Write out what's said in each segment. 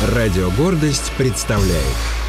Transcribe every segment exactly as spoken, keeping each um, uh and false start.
Радио «Гордость» представляет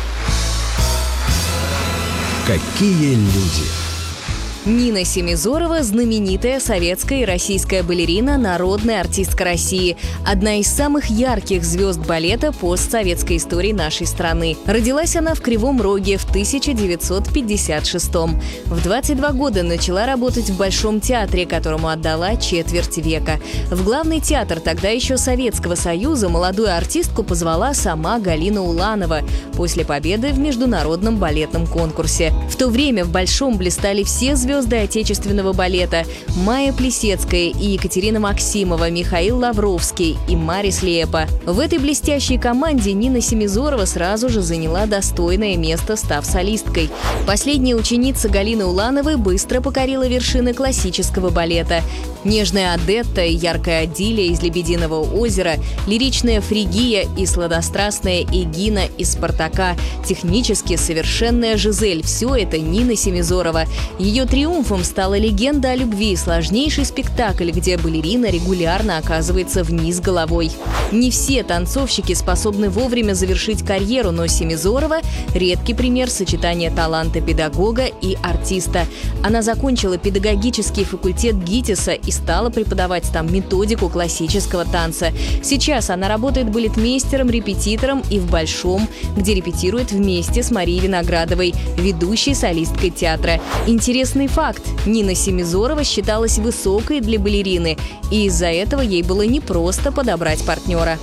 «Какие люди». Нина Семизорова – знаменитая советская и российская балерина, народная артистка России. Одна из самых ярких звезд балета постсоветской истории нашей страны. Родилась она в Кривом Роге в тысяча девятьсот пятьдесят шестом. В двадцать два года начала работать в Большом театре, которому отдала четверть века. В главный театр тогда еще Советского Союза молодую артистку позвала сама Галина Уланова после победы в международном балетном конкурсе. В то время в Большом блистали все звезды звезды отечественного балета: Майя Плисецкая и Екатерина Максимова, Михаил Лавровский и Марис Лепа. В этой блестящей команде Нина Семизорова сразу же заняла достойное место, став солисткой. Последняя ученица Галины Улановой быстро покорила вершины классического балета. Нежная Одетта и яркая Адилия из «Лебединого озера», лиричная Фригия и сладострастная Эгина из «Спартака», технически совершенная Жизель – все это Нина Семизорова. Ее триумфом стала «Легенда о любви», сложнейший спектакль, где балерина регулярно оказывается вниз головой. Не все танцовщики способны вовремя завершить карьеру, но Семизорова – редкий пример сочетания таланта педагога и артиста. Она закончила педагогический факультет ГИТИСа и стала преподавать там методику классического танца. Сейчас она работает балетмейстером, репетитором и в Большом, где репетирует вместе с Марией Виноградовой, ведущей солисткой театра. Интересный факт: Нина Семизорова считалась высокой для балерины, и из-за этого ей было непросто подобрать партнера.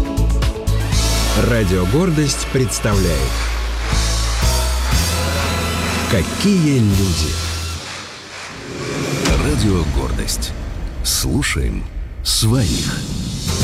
Радио «Гордость» представляет «Какие люди». Радио «Гордость». Слушаем своих.